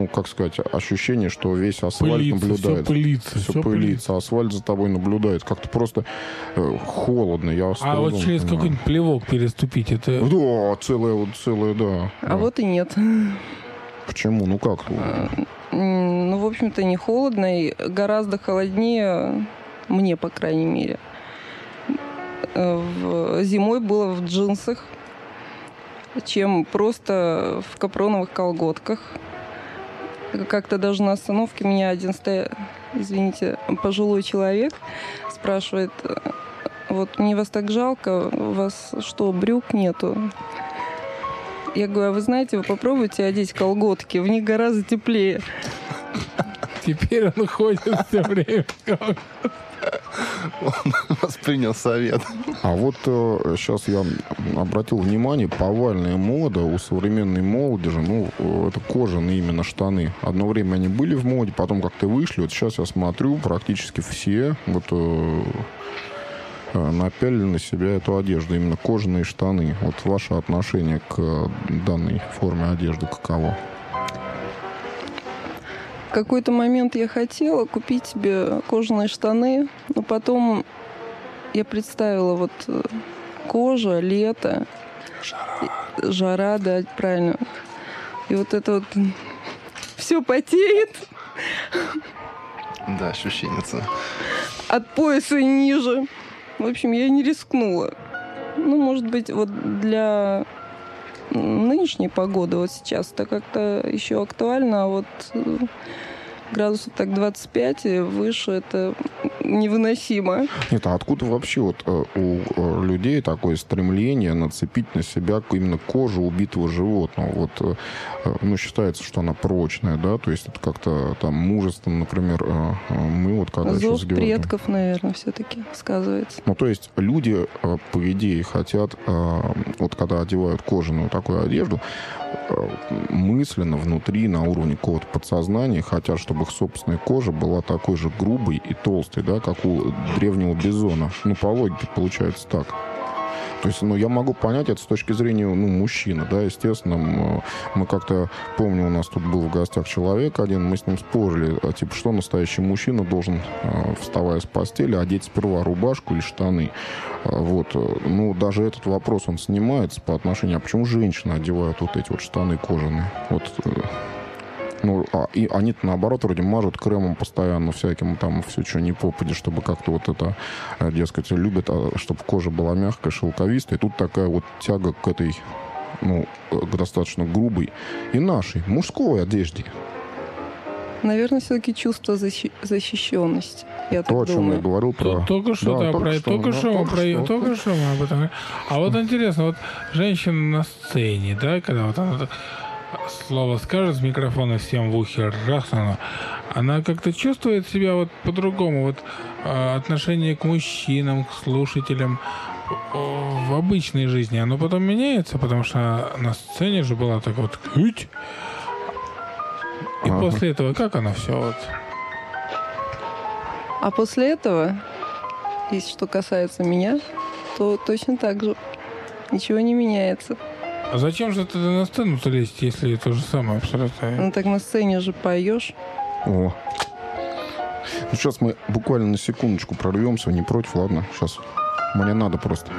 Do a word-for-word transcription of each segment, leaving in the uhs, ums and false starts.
как сказать, ощущение, что весь асфальт пылится, наблюдает. Все пылится. Все, все пылится, пылится. асфальт за тобой наблюдает. Как-то просто э, холодно. Я а вот через понимаю. Какой-нибудь плевок переступить, это... Да, целое, вот, целое, да. А да. вот и нет. Почему? Ну как? Ну, в общем-то, не холодно. И гораздо холоднее, мне, по крайней мере. Зимой было в джинсах, чем просто в капроновых колготках. Как-то даже на остановке меня один, стоя... извините, пожилой человек спрашивает: вот мне вас так жалко, у вас что, брюк нету? Я говорю: а вы знаете, вы попробуйте одеть колготки, в них гораздо теплее. Теперь он ходит все время. Он воспринял совет. А вот э, сейчас я обратил внимание, повальная мода у современной молодежи, ну, это кожаные именно штаны. Одно время они были в моде, потом как-то вышли. Вот сейчас я смотрю, практически все вот э, напялили на себя эту одежду, именно кожаные штаны. Вот ваше отношение к данной форме одежды каково? В какой-то момент я хотела купить себе кожаные штаны, но потом я представила вот кожа, лето, жара, жара, да, правильно. И вот это вот все потеет. Да, ощущение. От пояса и ниже. В общем, я не рискнула. Ну, может быть, вот для нынешней погоды, вот сейчас это как-то еще актуально, а вот градусов так двадцать пять и выше это невыносимо. Нет, а откуда вообще вот у людей такое стремление нацепить на себя именно кожу убитого животного? Вот, ну, считается, что она прочная, да, то есть это как-то там мужество, например, мы вот когда зов сейчас говорим... предков, наверное, все-таки сказывается. Ну, то есть люди, по идее, хотят, вот когда одевают кожаную такую одежду, мысленно внутри, на уровне какого-то подсознания, хотят, чтобы их собственная кожа была такой же грубой и толстой, да, как у древнего бизона. Ну, по логике получается так. То есть, ну, я могу понять это с точки зрения, ну, мужчины, да, естественно. Мы, мы как-то, помню, у нас тут был в гостях человек один, мы с ним спорили, типа, что настоящий мужчина должен, вставая с постели, одеть сперва рубашку или штаны. Вот. Ну, даже этот вопрос, он снимается по отношению, а почему женщины одевают вот эти вот штаны кожаные? Вот... Ну, а, и они-то, наоборот, вроде мажут кремом постоянно всяким, там, все, что не попадет, чтобы как-то вот это, дескать, любят, чтобы кожа была мягкая, шелковистая. И тут такая вот тяга к этой, ну, достаточно грубой и нашей, мужской одежде. Наверное, все-таки чувство защи- защищенности. Я То, о чем думаю. я говорил про... Только что, да, да, про что, только ну, что, только про, что. только что мы об этом. А вот интересно, вот женщина на сцене, да, когда вот она слово скажет с микрофона всем в ухе, раз она, она как-то чувствует себя вот по-другому, вот э, отношение к мужчинам, к слушателям э, в обычной жизни, оно потом меняется, потому что на сцене же была так вот «Хыть!» И ага. После этого как оно все вот? А после этого, если что касается меня, то точно так же. Ничего не меняется. А зачем же ты на сцену-то лезть, если то же самое абсолютно? Ну так на сцене же поешь. О. Ну, сейчас мы буквально на секундочку прорвемся, не против, ладно? Сейчас мне надо просто.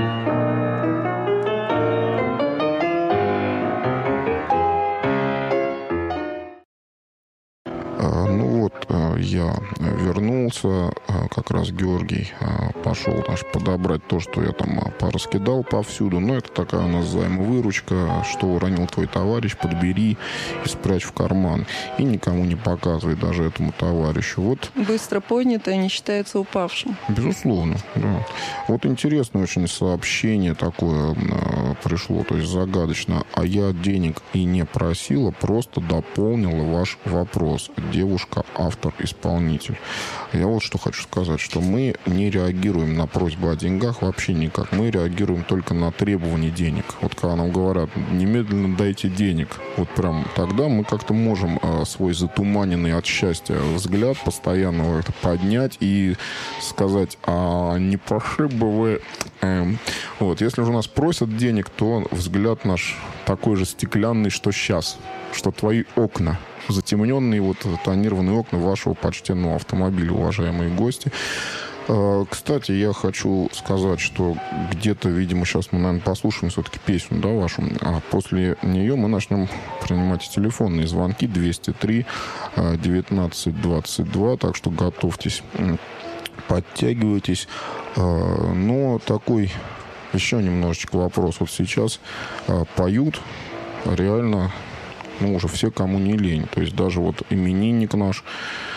Ну вот, я вернулся, как раз Георгий пошел, значит, подобрать то, что я там пораскидал повсюду. Но это такая у нас взаимовыручка, что уронил твой товарищ, подбери и спрячь в карман. И никому не показывай, даже этому товарищу. Вот. Быстро поднятое не считается упавшим. Безусловно, да. Вот интересное очень сообщение такое пришло, то есть загадочно. А я денег и не просила, просто дополнила ваш вопрос. Девушка, автор, исполнитель. Я вот что хочу сказать, что мы не реагируем на просьбы о деньгах вообще никак. Мы реагируем только на требования денег. Вот когда нам говорят, немедленно дайте денег, вот прям тогда мы как-то можем э, свой затуманенный от счастья взгляд постоянно это поднять и сказать, а не пошли бы вы... Э, вот, если же у нас просят денег, то взгляд наш такой же стеклянный, что сейчас, что твои окна. затемненные вот тонированные окна вашего почтенного автомобиля, уважаемые гости. Кстати, я хочу сказать, что где-то, видимо, сейчас мы, наверное, послушаем все-таки песню, да, вашу, а после нее мы начнем принимать телефонные звонки двести три девятнадцать двадцать два, так что готовьтесь, подтягивайтесь. Но такой еще немножечко вопрос. Вот сейчас поют реально, ну, уже все, кому не лень. То есть даже вот именинник наш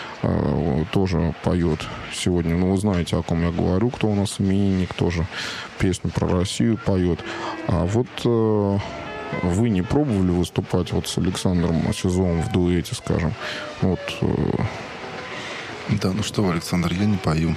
тоже поет сегодня. Ну, вы знаете, о ком я говорю, кто у нас именинник, тоже песню про Россию поет. А вот э, вы не пробовали выступать вот с Александром Сизовым в дуэте, скажем? Вот. Э... Да, ну что, Александр, я не пою.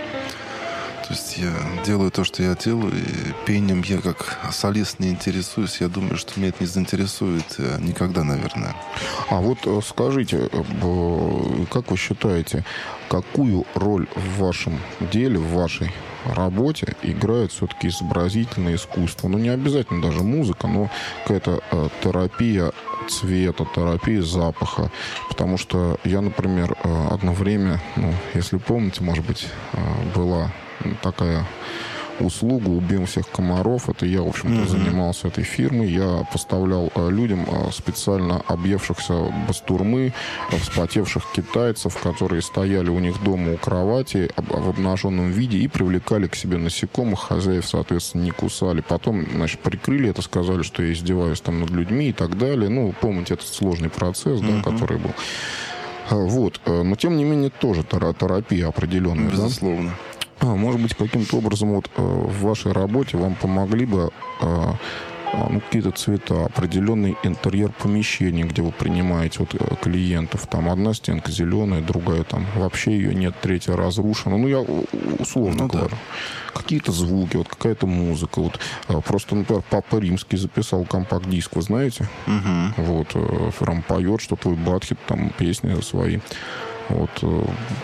То есть я делаю то, что я делаю, и пением я как солист не интересуюсь. Я думаю, что меня это не заинтересует никогда, наверное. А вот скажите, как вы считаете, какую роль в вашем деле, в вашей работе играет все-таки изобразительное искусство? Ну, не обязательно даже музыка, но какая-то э, терапия цвета, терапия запаха. Потому что я, например, э, одно время, ну, если помните, может быть, э, была такая услуга «Убьем всех комаров». Это я, в общем-то, mm-hmm. занимался этой фирмой. Я поставлял э, людям э, специально объевшихся бастурмы, э, вспотевших китайцев, которые стояли у них дома у кровати об, в обнаженном виде и привлекали к себе насекомых. Хозяев, соответственно, не кусали. Потом, значит, прикрыли это, сказали, что я издеваюсь там над людьми и так далее. Ну, помните, этот сложный процесс, mm-hmm. да, который был. Вот. Но, тем не менее, тоже терапия определенная. Безусловно. Да? А, может быть, каким-то образом вот, э, в вашей работе вам помогли бы э, ну, какие-то цвета, определенный интерьер помещения, где вы принимаете вот, клиентов. Там одна стенка зеленая, другая там вообще ее нет, третья разрушена. Ну, я условно ну, говорю. Да. Какие-то звуки, вот какая-то музыка. Вот, просто, например, Папа Римский записал компакт-диск, вы знаете? Угу. Вот, э, прям поет, что твой Бадхит, там песни свои. Вот... Э,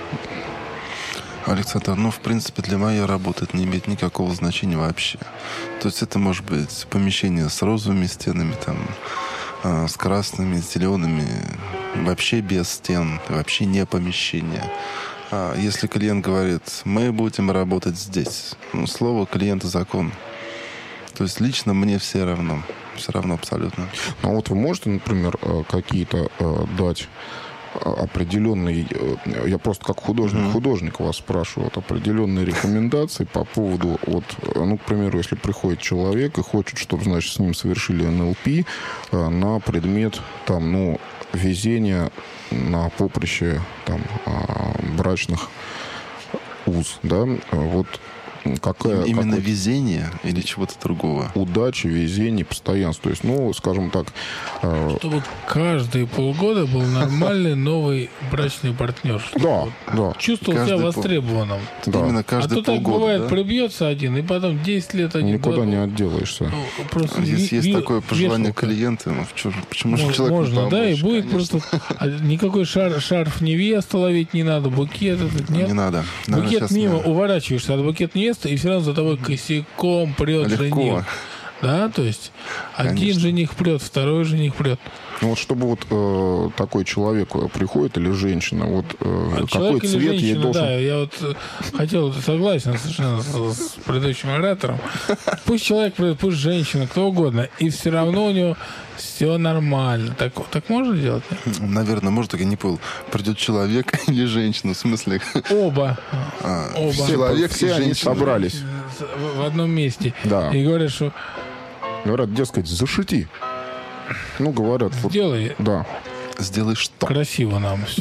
Александр, ну, в принципе, для моей работы это не имеет никакого значения вообще. То есть это может быть помещение с розовыми стенами, там, э, с красными, с зелеными, вообще без стен, вообще не помещение. А если клиент говорит, мы будем работать здесь, ну, слово клиента закон. То есть лично мне все равно. Все равно абсолютно. А вот вы можете, например, какие-то э, дать определенные, я просто как художник, mm-hmm. художник вас спрашиваю, вот определенные рекомендации по поводу, вот, ну, к примеру, если приходит человек и хочет, чтобы, значит, с ним совершили эн эл пи э, на предмет, там, ну, везения на поприще, там, э, брачных уз, да, вот. Какая, Именно какой... везение или чего-то другого? Удача, везение, постоянство. То есть, ну, скажем так... Э... Чтобы каждые полгода был нормальный новый брачный партнер. Да, да. Чувствовал себя востребованным. Да. Именно каждый полгода. А то так полгода, бывает, да? Прибьется один, и потом десять лет один. Никуда потом... не отделаешься. Ну, просто Если ви- есть такое пожелание вешалка. клиента, ну, почему же Можно, человек можно, не помочь, да, и будет конечно. просто... Никакой шар, шарф невесты ловить не надо, букет этот нет. Не надо. Наверное, Букет сейчас мимо, не... уворачиваешься от букет невесты, и все равно за тобой косяком прет Легко. жених. Да, то есть один Конечно. жених прет, второй жених прет. Ну вот чтобы вот э, такой человек приходит или женщина, вот э, А какой человек или цвет ей женщина, должен... да, я вот э, хотел, согласен совершенно с, с предыдущим оратором. Пусть человек придет, пусть женщина, кто угодно, и все равно у него все нормально. Так, так можно делать? Нет? Наверное, может, так я не понял. Придет человек или женщина, в смысле? Оба. А, Оба. Человек все и они женщина. собрались. В, в одном месте. Да. И говорят, что Говорят, дескать, зашити. Ну, говорят... сделай Вот, да. Сделай что? красиво нам все.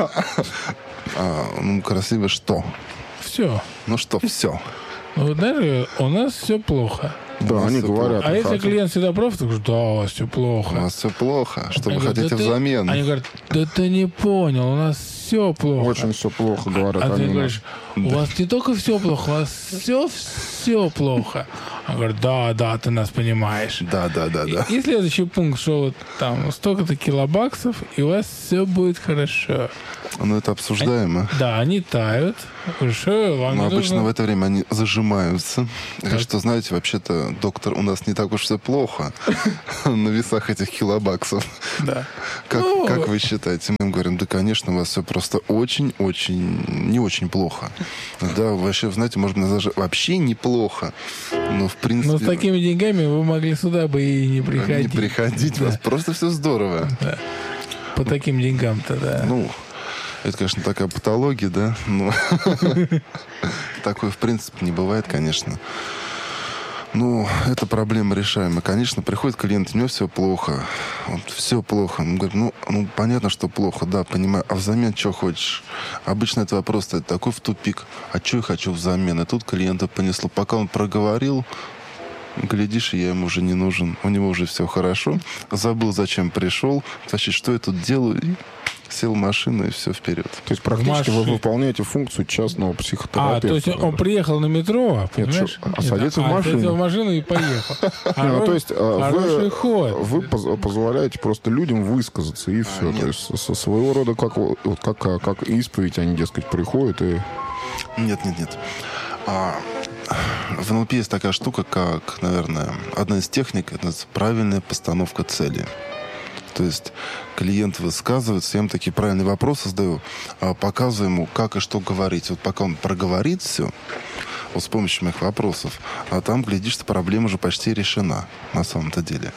А, ну, красиво что? Все. Ну что, все. Ну, знаешь, у нас все плохо. Да, У нас они всё говорят. А если хотят. клиент всегда прав, то говорит, да, у вас все У плохо. нас все плохо. Что вы Они говорят, хотите «Да ты-» взамен? Они говорят, да ты не понял, у нас все плохо. Очень все плохо, говорят А ты они. говоришь, у вас не только все плохо, у вас все все плохо. Он говорит, да, да, ты нас понимаешь. Да, да, да, да. И, и следующий пункт, что вот там столько-то килобаксов, и у вас все будет хорошо. Ну, это обсуждаемо. Они, да, они тают. Хорошо, вам Но не обычно нужно... в это время они зажимаются. Так что, знаете, вообще-то, доктор, у нас не так уж все плохо на весах этих килобаксов. Да. Как, Ну, как вы считаете? Мы им говорим, да, конечно, у вас все просто очень-очень, не очень плохо. Да, вообще, знаете, может быть, даже вообще неплохо. Но, в принципе... Но с такими деньгами вы могли сюда бы и не приходить. Не приходить, у Да. вас просто все здорово. Да. По таким деньгам-то, да. Ну, это, конечно, такая патология, да, но такое, в принципе, не бывает, конечно. Ну, эта проблема решаемая. Конечно, приходит клиент, у него все плохо. Вот, все плохо. Он говорит, ну, ну, понятно, что плохо, да, понимаю. А взамен что хочешь? Обычно этот вопрос стоит такой в тупик. А что я хочу взамен? И тут клиента понесло. Пока он проговорил, глядишь, я ему уже не нужен. У него уже все хорошо. Забыл, зачем пришел. Вообще, что я тут делаю? И сел в машину, и все вперед. То есть практически вы Маши- выполняете функцию частного А, психотерапевта. то есть он приехал на метро, понимаешь? что, а садится в а, машину? садится в машину и поехал. Ну, то есть а, Хороший вы, ход. вы поз- позволяете просто людям высказаться, и все. нет. То есть со своего рода как, вот, как, как исповедь, они, дескать, приходят и... Нет, нет, нет. А, в эн эл пи есть такая штука, как, наверное, одна из техник, это называется правильная постановка цели. То есть клиент высказывается, я ему такие правильные вопросы задаю, а показываю ему, как и что говорить. Вот пока он проговорит все, вот с помощью моих вопросов, а там, глядишь, что проблема уже почти решена на самом-то деле.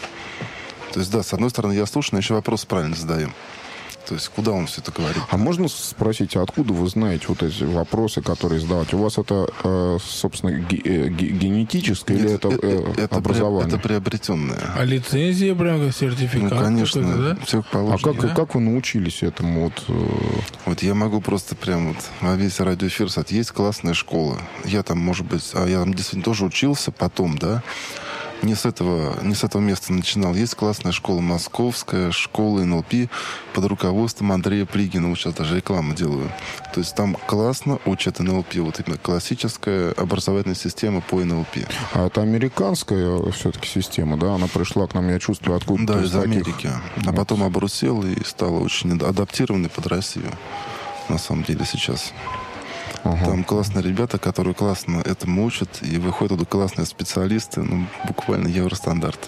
То есть, да, с одной стороны, я слушаю, но еще вопрос правильно задаю. То есть, куда он все это говорит? А можно спросить, а откуда вы знаете вот эти вопросы, которые задавать? У вас это, э, собственно, ге- э, ге- генетическое или Нет, это, э, это, образование? это приобретенное. А лицензия прям как сертификат? Ну, конечно, какой-то, да? все А положено. как, как вы научились этому? Вот, э, Вот я могу просто прям вот во весь радиоэфир сказать, есть классная школа. Я там, может быть, а я там действительно тоже учился потом, да, не с этого, не с этого места начинал. Есть классная школа московская, школа эн эл пи под руководством Андрея Плигина. Вот сейчас даже рекламу делаю. То есть там классно учат эн эл пи. Вот именно классическая образовательная система по эн эл пи. а это американская все-таки система, да? Она пришла к нам, я чувствую, откуда-то Да, из из таких- Америки. А потом обрусела и стала очень адаптированной под Россию. На самом деле сейчас. Ага. Там классные ребята, которые классно этому учат, и выходят туда классные специалисты, ну, буквально евростандарт.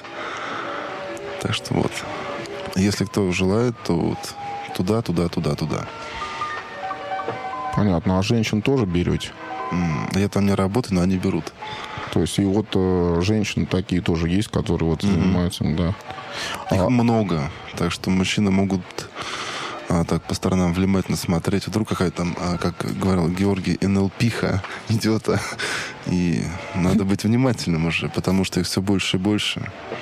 Так что вот. Если кто желает, то вот туда, туда, туда, туда. Понятно. А женщин тоже берете? М, Я там не работаю, но они берут. То есть и вот э, женщины такие тоже есть, которые вот занимаются, да. Их А- много. Так что мужчины могут а, так по сторонам внимательно смотреть. Вдруг какая-то там, а, как говорил Георгий, эн эл пиха идет. а, И надо быть внимательным уже, потому что их все больше и больше.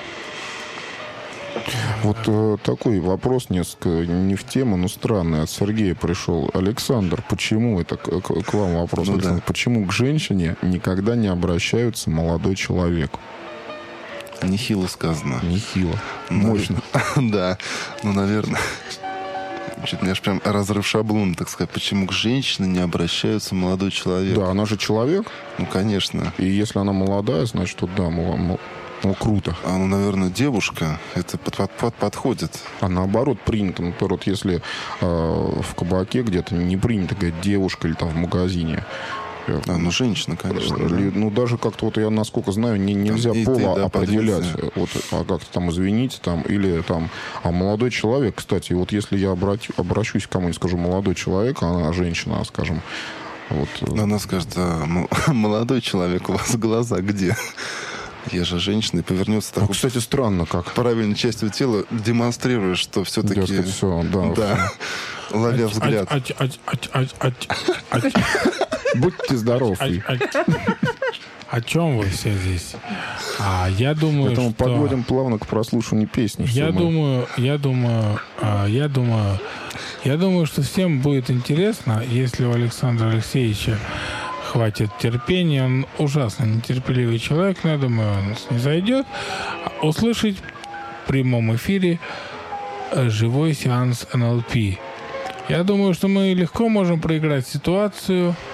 Вот э, такой вопрос несколько не в тему, но странный. От Сергея пришел. Александр, почему, это к, к- к вам вопрос, Ну Александр, да. почему к женщине никогда не обращаются молодой человек? Нехило сказано. Нехило. Ну, Мощно. Да, ну, наверное. Что-то у меня аж прям разрыв шаблона, так сказать. Почему к женщине не обращаются молодой человек? Да, она же человек, Ну, конечно. и если она молодая, значит, вот да, мол- мол- ну, круто. А, ну, наверное, девушка, это под, под- под- подходит. А наоборот принято, например, вот если э, в кабаке где-то не принято говорить девушка или там в магазине. э, А, ну, женщина, конечно. да. Ли- Ну, даже как-то вот я, насколько знаю, не, нельзя и ты, пола да, определять. подвинься. Вот, а как-то там, извините, там, или там... А молодой человек, кстати, вот если я обрати- обращусь к кому-нибудь, скажу молодой человек, а она женщина, скажем, вот... э, Но она скажет, а, м- молодой человек, у вас глаза где? Я же женщина, и повернется ну, такой кстати, странно как. правильной частью тела, демонстрируя, что все-таки... Дескать, все, да. Да, ловя взгляд. А- а- а- а- а- а- а- Будьте здоровы. а- а- О чем вы все здесь? А, я думаю, Поэтому что... подводим плавно к прослушиванию песни. Я Всё, мы- думаю, я думаю, а, я думаю, я думаю, что всем будет интересно, если у Александра Алексеевича хватит терпения. Он ужасно нетерпеливый человек, но я думаю, он не зайдет. Услышать в прямом эфире э, живой сеанс эн эл пи. Я думаю, что мы легко можем проиграть ситуацию,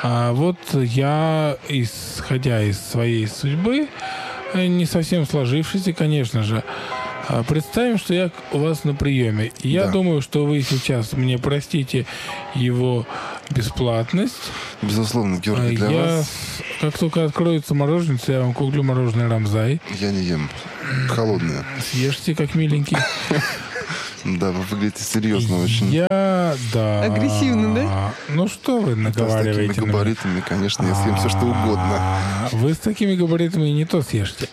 А вот я, исходя из своей судьбы, не совсем сложившейся, конечно же, представим, что я у вас на приеме. Я Да. думаю, что вы сейчас мне простите его бесплатность. Безусловно, Георгий, для я, вас как только откроется мороженница, я вам куплю мороженое Рамзай. я не ем холодное. Съешьте, как миленький. Да, вы выглядите серьезно очень. Я, да. Агрессивно, да? Ну что вы Да, с наговариваете? такими на меня? габаритами, конечно, я съем все, что угодно. А, Вы с такими габаритами и не то съешьте.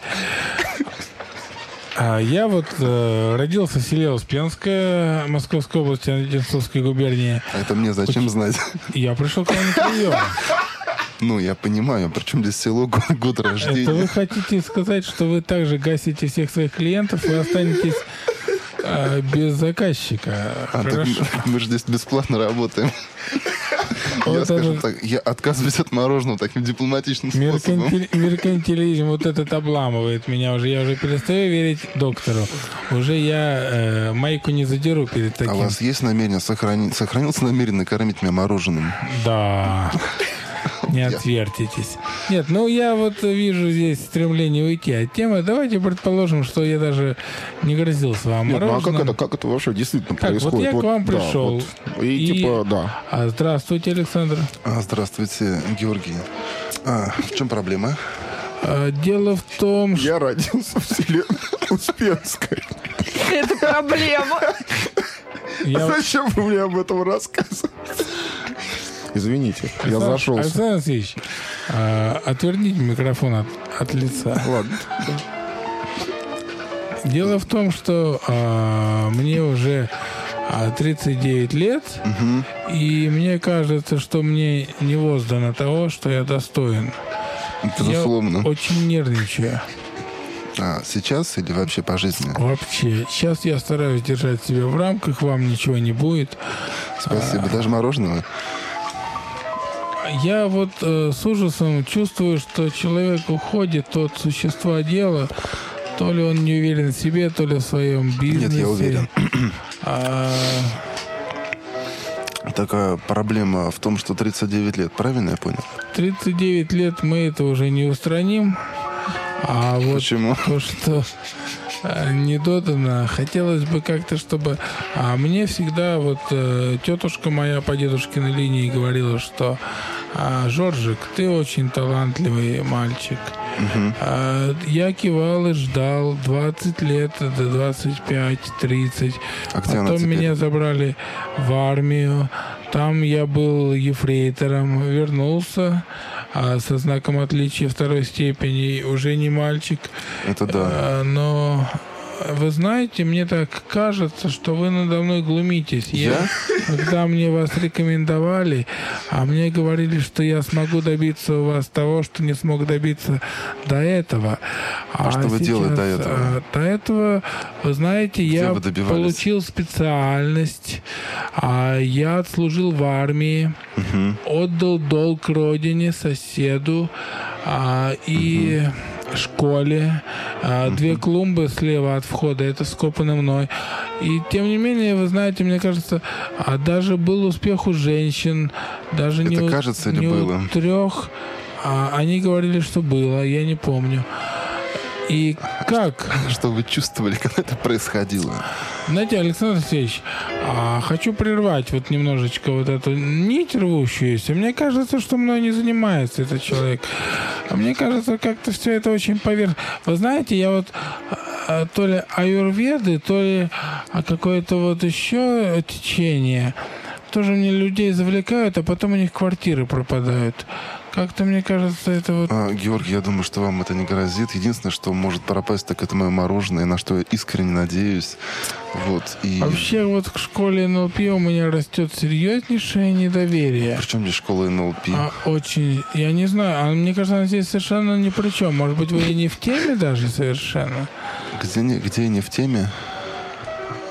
А я вот э, родился в селе Успенское, Московской области, Одинцовской губернии. А это мне зачем знать? Я пришел к вам на прием. Ну, я понимаю, причем здесь село, год, год Это рождения. вы хотите сказать, что вы также гасите всех своих клиентов и останетесь э, без заказчика? А, так Хорошо. мы, мы же здесь бесплатно работаем. Вот Я, скажем это- так, я отказываюсь от мороженого таким дипломатичным способом. Меркантили- Меркантилизм вот этот обламывает меня уже. Я уже перестаю верить доктору. Уже я э, майку не задеру перед А таким. у вас есть намерение сохранить, сохранился намерение кормить меня мороженым? Да. Не отвертитесь. Нет, ну я вот вижу здесь стремление уйти от темы. Давайте предположим, что я даже не грозился вам Нет, ну а мороженым. как это, как это вообще действительно Как, вот происходит? я к вам да, пришел, вот. И, и- типа, да. А, здравствуйте, Александр. А, здравствуйте, Георгий. А, в чем проблема? А, дело в том, что... Я родился в селе Успенское. Это проблема. Я... Зачем вы мне об этом рассказываете? Извините, я Александр- зашелся. Александр Алексеевич, а, отверните микрофон от, от лица. Ладно. Дело в том, что а, мне уже а, тридцать девять лет, и мне кажется, что мне не воздано того, что я достоин. Безусловно. Я очень нервничаю. А, сейчас или вообще по жизни? Вообще. Сейчас я стараюсь держать себя в рамках, вам ничего не будет. Спасибо. Даже мороженого? Я вот э, с ужасом чувствую, что человек уходит от существа дела. То ли он не уверен в себе, то ли в своем бизнесе. Нет, я уверен. А, Такая проблема в том, что тридцать девять лет, правильно я понял? тридцать девять лет мы это уже не устраним. А вот Почему? то, что э, не додано, хотелось бы как-то, чтобы... А мне всегда вот э, тетушка моя по дедушкиной линии говорила, что а, Жоржик, ты очень талантливый мальчик. А, я кивал и ждал двадцать лет, до двадцать пять тридцать. А где она Потом теперь? меня забрали в армию. Там я был ефрейтором, вернулся а, со знаком отличия второй степени, уже не мальчик. Это да. А, но вы знаете, мне так кажется, что вы надо мной глумитесь. Я? Когда мне вас рекомендовали, а мне говорили, что я смогу добиться у вас того, что не смог добиться до этого. А что вы делали до этого? а, До этого, вы знаете, Где я вы добивались? получил специальность, а, я отслужил в армии, отдал долг родине, соседу а, и школе. А, две клумбы слева от входа, это скопано мной. И тем не менее, вы знаете, мне кажется, а, даже был успех у женщин, даже не, Это у- кажется или не было? у трех. А, они говорили, что было, я не помню. И как? Что вы чувствовали, когда это происходило? Знаете, Александр Алексеевич, а, хочу прервать вот немножечко вот эту нить рвущуюся. Мне кажется, что мной не занимается этот человек. А мне кажется, как-то все это очень поверх... Вы знаете, я вот а, то ли аюрведы, то ли а, какое-то вот еще течение тоже мне людей завлекают, а потом у них квартиры пропадают. Как-то, мне кажется, это вот... А, Георгий, я думаю, что вам это не грозит. Единственное, что может пропасть, так это мое мороженое, на что я искренне надеюсь. Вот. И... Вообще вот к школе эн эл пи у меня растет серьезнейшее недоверие. Причем здесь школа эн эл пи? А, очень. Я не знаю. А мне кажется, она здесь совершенно ни при чем. Может быть, вы и не в теме даже совершенно? Где, не, где я не в теме? А,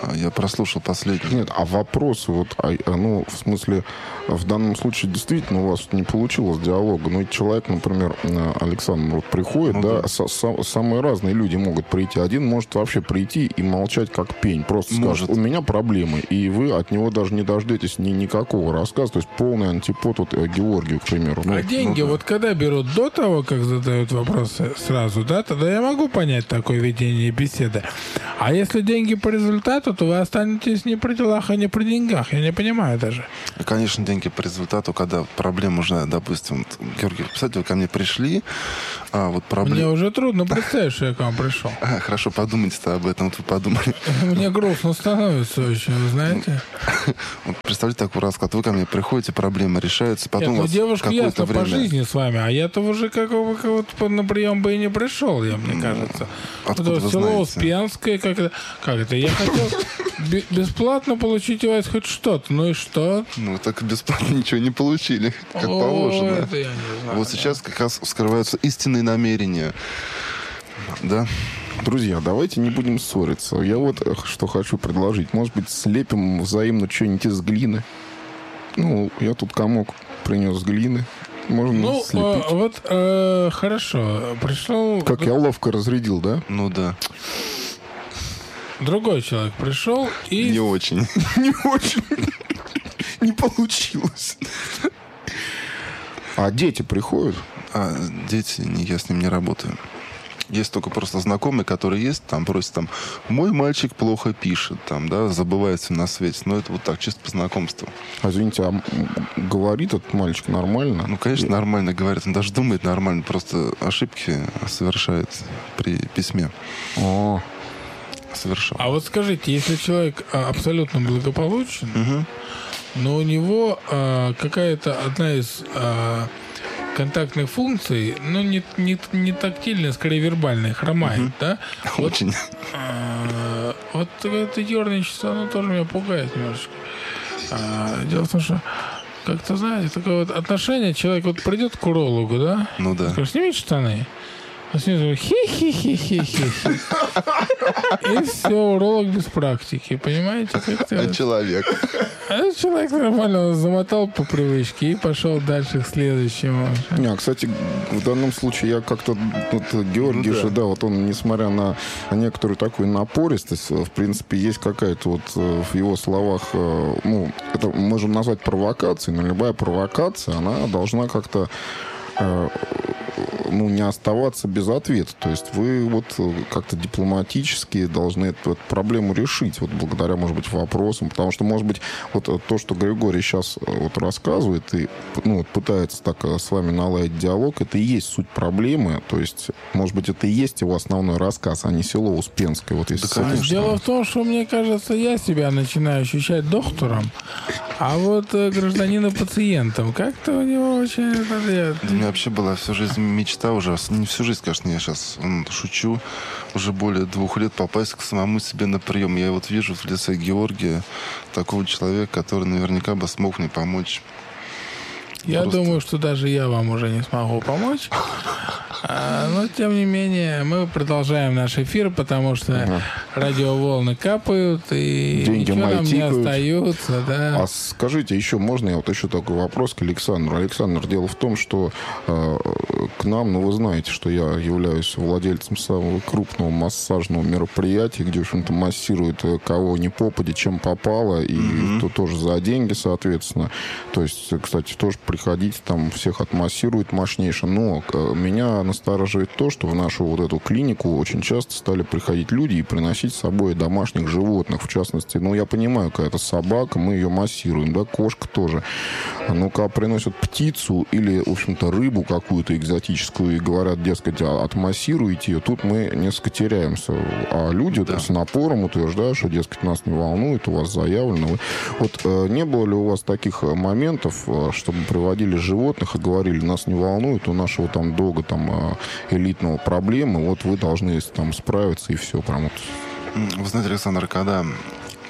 Я прослушал последний. Нет, а вопросы, вот, а, ну, в смысле, в данном случае действительно у вас не получилось диалога. Ну, человек, например, Александр, вот приходит, ну, да, да. С, с, самые разные люди могут прийти. Один может вообще прийти и молчать как пень. Просто может. Скажет, у меня проблемы, и вы от него даже не дождетесь ни, никакого рассказа. То есть полный антипод вот, Георгию, к примеру. А ну, деньги ну, да. вот когда берут до того, как задают вопросы сразу, да, тогда я могу понять такое ведение беседы. А если деньги по результату, то вы останетесь не при делах, а не при деньгах. Я не понимаю даже. Конечно, деньги по результату, когда проблема уже, допустим, Георгий, представьте, вы ко мне пришли, а вот проблема... Мне уже трудно представить, что я к вам пришел. А, хорошо, подумайте-то об этом, вот вы подумали. Мне грустно становится очень, вы знаете. Вот представьте такой расклад, вы ко мне приходите, проблема решается, потом Нет, у вас девушка ясно время... по жизни с вами, а я-то уже какого кого-то на прием бы и не пришел, я, мне кажется. Откуда вот вы село знаете? Успенское, как это, как это? Я хотел бесплатно получить у вас хоть что-то, ну и что? Ну, так бесплатно ничего не получили, как О, положено. Это я не знаю, вот да. сейчас как раз скрываются истинные намерения. Да? Друзья, давайте не будем ссориться. Я вот что хочу предложить. Может быть, слепим взаимно что-нибудь из глины. Ну, я тут комок принес глины. Можно ну, слепить. А, вот э, хорошо. Пришел... Как я ловко разрядил, да? Ну да. Другой человек пришел и... Не очень. Не очень. Не получилось. А дети приходят? А дети, я с ним не работаю. Есть только просто знакомые, которые есть, там просят, там, мой мальчик плохо пишет, там, да, забывается на свете. Но это вот так, чисто по знакомству. А, извините, а говорит этот мальчик нормально? Ну, конечно, нормально говорит. Он даже думает нормально, просто ошибки совершает при письме. О. Совершал. А вот скажите, если человек а, абсолютно благополучен, угу. но у него а, какая-то одна из... А, контактных функций, ну, не, не, не тактильная, скорее вербальная, хромает, угу. да? Очень. Вот, а, вот это ерничество, оно тоже меня пугает немножечко. А, дело в том, что как-то, знаете, такое вот отношение, человек вот придет к урологу, да? Ну да. Скажет, снимите штаны. А снизу хи-хи-хи-хи-хи. И все, уролог без практики, понимаете? А человек? А человек нормально замотал по привычке и пошел дальше к следующему. Не, кстати, в данном случае я как-то... Вот, Георгий ну, да. же, да, вот он, несмотря на некоторую такую напористость, в принципе, есть какая-то вот в его словах... Ну, это можем назвать провокацией, но любая провокация, она должна как-то... ну, не оставаться без ответа. То есть вы вот как-то дипломатически должны эту, эту проблему решить, вот благодаря, может быть, вопросам. Потому что, может быть, вот то, что Григорий сейчас вот рассказывает и ну, пытается так с вами наладить диалог, это и есть суть проблемы. То есть, может быть, это и есть его основной рассказ, а не село Успенское. Вот если да, дело в том, что, мне кажется, я себя начинаю ощущать доктором, а вот гражданина пациентом. Как-то у него очень... У меня вообще была всю жизнь мечта уже, не всю жизнь, конечно, я сейчас ну, шучу, уже более двух лет попасть к самому себе на прием. Я вот вижу в лице Георгия такого человека, который наверняка бы смог мне помочь. Я Просто... думаю, что даже я вам уже не смогу помочь. А, но, тем не менее, мы продолжаем наш эфир, потому что ага. радиоволны капают, и деньги ничего нам тикают. не остается. Да. А скажите, еще можно я вот еще такой вопрос к Александру? Александр, дело в том, что э, к нам, ну, вы знаете, что я являюсь владельцем самого крупного массажного мероприятия, где, в общем-то, массируют кого ни попади, чем попало, и mm-hmm. то тоже за деньги, соответственно. То есть, кстати, тоже приходите, там всех отмассируют мощнейше. Но э, меня настораживает то, что в нашу вот эту клинику очень часто стали приходить люди и приносить с собой домашних животных. В частности, ну, я понимаю, какая-то собака, мы ее массируем, да, кошка тоже. Но когда приносят птицу или, в общем-то, рыбу какую-то экзотическую и говорят, дескать, отмассируйте ее, тут мы несколько теряемся. А люди да. с напором утверждают, что, дескать, нас не волнует, у вас заявлено. Вот э, не было ли у вас таких моментов, чтобы приводили животных и говорили, нас не волнует, у нашего там дога там элитного проблемы, вот вы должны там справиться и все. Прям вот. Вы знаете, Александр, когда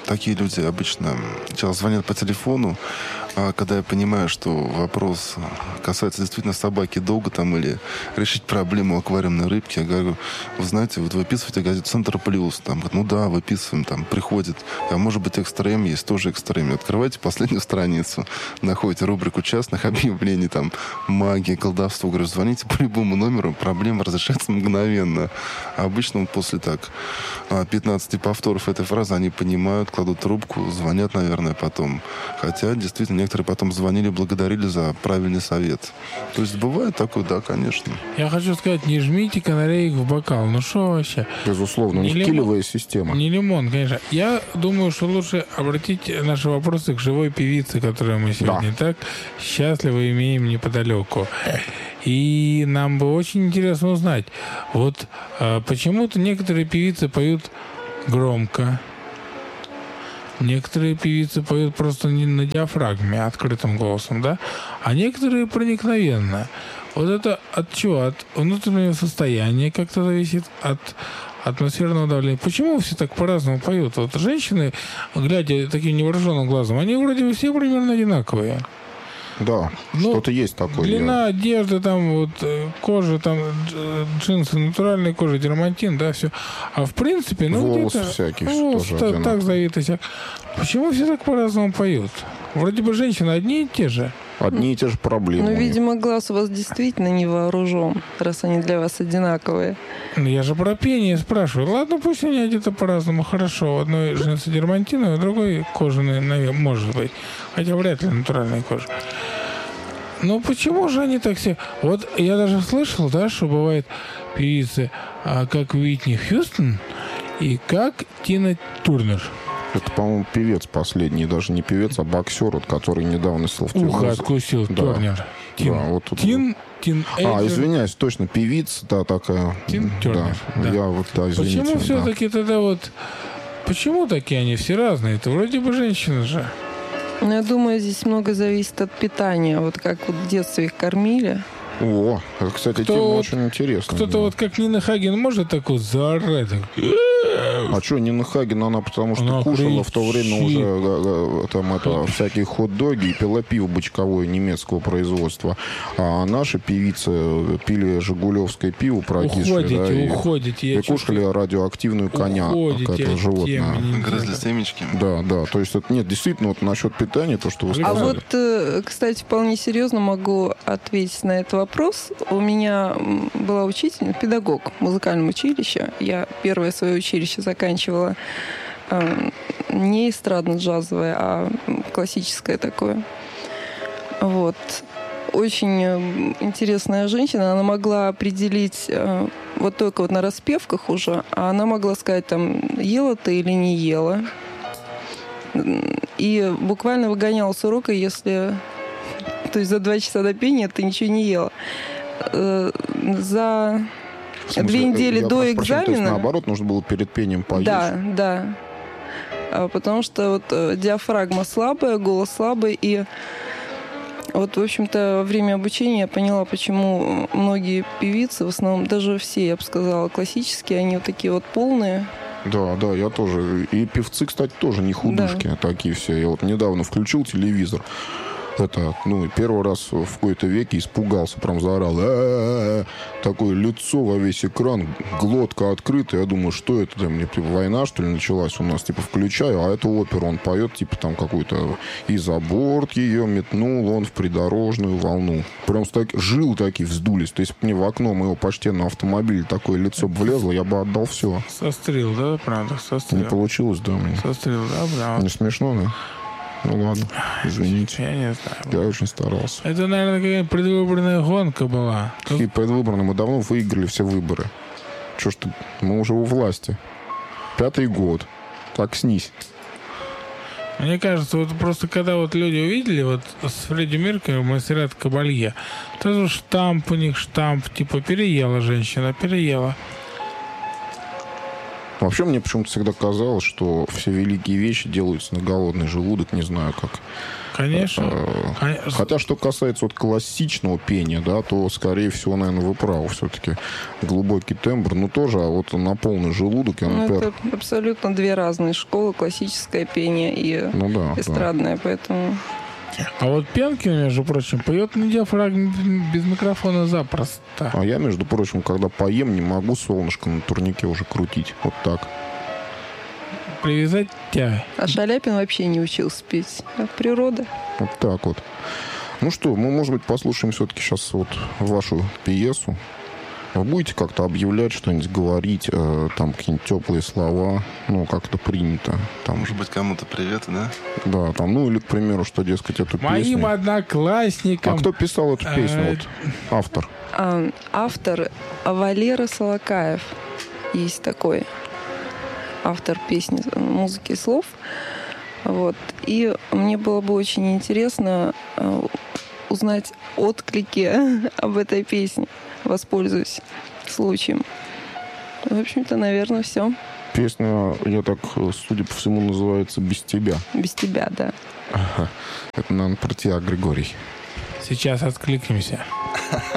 такие люди обычно сначала звонят по телефону, а когда я понимаю, что вопрос касается действительно собаки, долго там, или решить проблему аквариумной рыбки, я говорю, вы знаете, вот выписываете газету «Центр Плюс», там, ну да, выписываем, там, приходит, а может быть, экстра-эм есть, тоже экстра-эм. Открываете последнюю страницу, находите рубрику частных объявлений, там, магия, колдовство, говорю, звоните по любому номеру, проблема разрешается мгновенно. А обычно после так пятнадцати повторов этой фразы они понимают, кладут трубку, звонят, наверное, потом. Хотя, действительно, некоторые потом звонили, благодарили за правильный совет. То есть бывает такое, да, конечно. Я хочу сказать, не жмите канареек в бокал. Ну что вообще? Безусловно, у них килевая система. Не лимон, конечно. Я думаю, что лучше обратить наши вопросы к живой певице, которую мы сегодня да. так счастливо имеем неподалеку. И нам бы очень интересно узнать, вот а, почему-то некоторые певицы поют громко, некоторые певицы поют просто не на диафрагме, а открытым голосом, да, а некоторые проникновенно. Вот это от чего? От внутреннего состояния как-то зависит, от атмосферного давления. Почему все так по-разному поют? Вот женщины, глядя таким невооруженным глазом, они вроде бы все примерно одинаковые. Да, ну, что-то есть такое. Длина я... одежды, там вот кожа, там джинсы, натуральная кожа, дермантин, да, все. А в принципе, ну волос где-то... всякий, волос тоже так, так завиты всяк. Почему все так по-разному поют? Вроде бы женщины одни и те же. Одни и те же проблемы. Ну, видимо, глаз у вас действительно не вооружен, раз они для вас одинаковые. Ну, я же про пение спрашиваю. Ладно, пусть они одеты по-разному. Хорошо. У одной джинсы дермантиновые, у другой кожаные, наверное, может быть. Хотя вряд ли натуральная кожа. Ну, почему же они так все... Вот я даже слышал, да, что бывает певицы, а, как Уитни Хьюстон и как Тина Турнер. Это, по-моему, певец последний, даже не певец, а боксер, вот, который недавно сел в тюрьму. Ухо откусил, да. Турнер. Тин, да, вот, Тин, Тин А, извиняюсь, точно, певица, да, такая. Тин Турнер. Да, да. Я вот, да, извините. Почему да. все-таки тогда вот... Почему такие они все разные? Это вроде бы женщины же. Ну, я думаю, здесь много зависит от питания. Вот как вот в детстве их кормили. О, это, кстати, Кто тема вот, очень интересная. Кто-то да. вот как Нина Хаген может так вот заорать? Так... А что, Нина Хаген, она потому что она кушала кричит. в то время уже там это, всякие хот-доги и пила пиво бочковое немецкого производства. А наши певицы пили жигулевское пиво прокисшее. Уходите, да, и, уходите. и кушали радиоактивную коня, как это животное. Грызли семечки. Да, да. То есть это нет, действительно, вот насчет питания, то, что вы А сказали. вот, кстати, вполне серьезно могу ответить на этот вопрос. У меня была учительница, педагог в музыкальном училище. Я первое свое училище заканчивала э, не эстрадно-джазовое, а классическое такое. Вот. Очень интересная женщина. Она могла определить э, вот только вот на распевках уже, а она могла сказать, там, ела ты или не ела. И буквально выгоняла с урока, если... То есть за два часа до пения ты ничего не ела. Э, за... смысле, Две недели я до прошу экзамена. Прощения, то есть, наоборот, нужно было перед пением поесть. Да, да. А, потому что вот э, диафрагма слабая, голос слабый. И вот, в общем-то, во время обучения я поняла, почему многие певицы, в основном даже все, я бы сказала, классические, они вот такие вот полные. Да, да, я тоже. И певцы, кстати, тоже не худышки, да. Такие все. Я вот недавно включил телевизор. Это, ну, первый раз в какой-то веке испугался, прям заорал. А-а-а-а! Такое лицо во весь экран, глотка открыта. Я думаю, что это там, мне типа война, что ли, началась у нас? Типа, включаю, а это опера, он поет, типа, там, какую-то и за борт ее метнул он в придорожную волну. Прям так, жилы такие вздулись. То есть, мне в окно моего почтенного автомобиля такое лицо бы влезло, я бы отдал все. Сострил, да, правда? Сострил. Не получилось, да, мне. Сострил, да, правда. Не смешно, да? Ну ладно, извините. Я не знаю. Я очень старался. Это, наверное, какая-то предвыборная гонка была. Какие предвыборные? Мы давно выиграли все выборы. Че ж ты? Мы уже у власти. Пятый год. Так снись. Мне кажется, вот просто когда вот люди увидели вот с Фредди Меркьюри «Мастера Кабалье», сразу штамп у них, штамп, типа переела женщина, переела. Вообще, мне почему-то всегда казалось, что все великие вещи делаются на голодный желудок, не знаю как. Конечно. Э, Хотя, что касается вот классичного пения, да, то, скорее всего, наверное, вы правы. Все-таки глубокий тембр, ну, тоже, а вот на полный желудок, я, Ну, например... это абсолютно две разные школы. Классическое пение и Ну, да, эстрадное, поэтому... А вот Пенкин, между прочим, поет на диафрагме без микрофона запросто. А я, между прочим, когда поем, не могу солнышко на турнике уже крутить. Вот так. Привязать тебя. А Шаляпин вообще не учился петь. А природа. Вот так вот. Ну что, мы, может быть, послушаем все-таки сейчас вот вашу пьесу. Вы будете как-то объявлять что-нибудь, говорить, э, там какие-нибудь теплые слова, ну, как это принято. Там, Может быть, кому-то привет, да? да, там, ну, или, к примеру, что, дескать, эту Моим песню... одноклассникам. А кто писал эту песню? э, Вот, автор. А, автор Валера Солокаев. Есть такой автор песни, музыки и слов. Вот. И мне было бы очень интересно э, узнать отклики об этой песне. Воспользуюсь случаем. В общем-то, наверное, все. Песня, я так, судя по всему, называется «Без тебя». Без тебя, да. Ага. Это, наверное, про тебя, Григорий. Сейчас откликнемся.